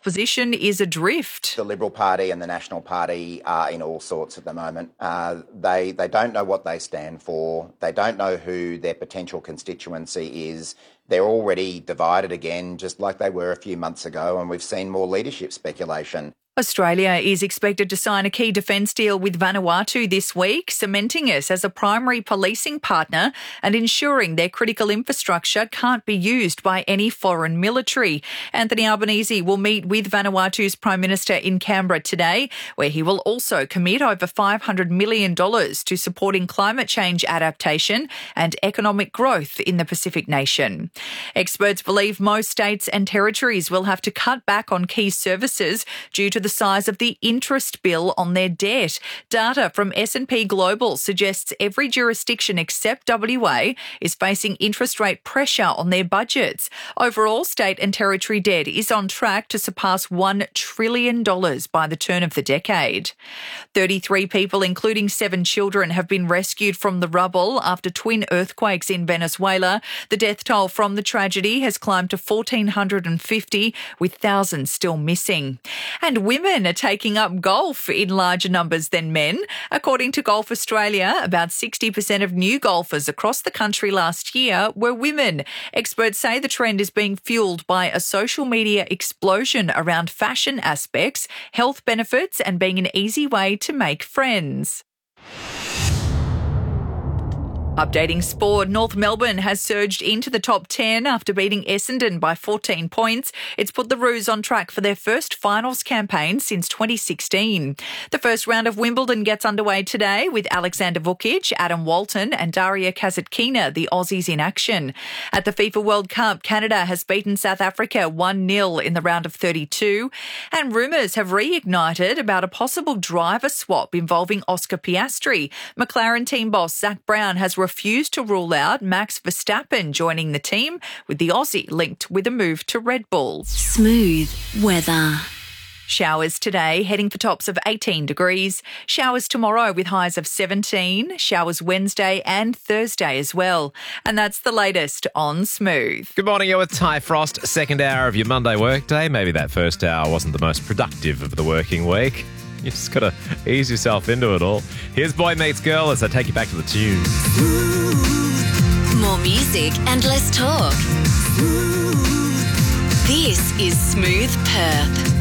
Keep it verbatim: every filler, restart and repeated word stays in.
opposition is adrift. The Liberal Party and the National Party are in all sorts at the moment. Uh, they they don't know what they stand for. They don't know who their potential constituency is. They're already divided again, just like they were a few months ago, and we've seen more leadership speculation. Australia is expected to sign a key defence deal with Vanuatu this week, cementing us as a primary policing partner and ensuring their critical infrastructure can't be used by any foreign military. Anthony Albanese will meet with Vanuatu's Prime Minister in Canberra today, where he will also commit over five hundred million dollars to supporting climate change adaptation and economic growth in the Pacific nation. Experts believe most states and territories will have to cut back on key services due to the size of the interest bill on their debt. Data from S and P Global suggests every jurisdiction except W A is facing interest rate pressure on their budgets. Overall, state and territory debt is on track to surpass one trillion dollars by the turn of the decade. thirty-three people, including seven children, have been rescued from the rubble after twin earthquakes in Venezuela. The death toll from the tragedy has climbed to one thousand four hundred fifty, with thousands still missing. And women are taking up golf in larger numbers than men. According to Golf Australia, about sixty percent of new golfers across the country last year were women. Experts say the trend is being fuelled by a social media explosion around fashion aspects, health benefits, and being an easy way to make friends. Updating sport, North Melbourne has surged into the top ten after beating Essendon by fourteen points. It's put the Roos on track for their first finals campaign since twenty sixteen. The first round of Wimbledon gets underway today with Alexander Vukic, Adam Walton and Daria Kasatkina, the Aussies, in action. At the FIFA World Cup, Canada has beaten South Africa one nil in the round of thirty-two. And rumours have reignited about a possible driver swap involving Oscar Piastri. McLaren team boss Zak Brown has refused to rule out Max Verstappen joining the team, with the Aussie linked with a move to Red Bull. Smooth weather. Showers today, heading for tops of eighteen degrees. Showers tomorrow with highs of seventeen. Showers Wednesday and Thursday as well. And that's the latest on Smooth. Good morning, you're with Ty Frost. Second hour of your Monday workday. Maybe that first hour wasn't the most productive of the working week. You just got to ease yourself into it all. Here's Boy Meets Girl as I take you back to the tune. More music and less talk. This is Smooth Perth.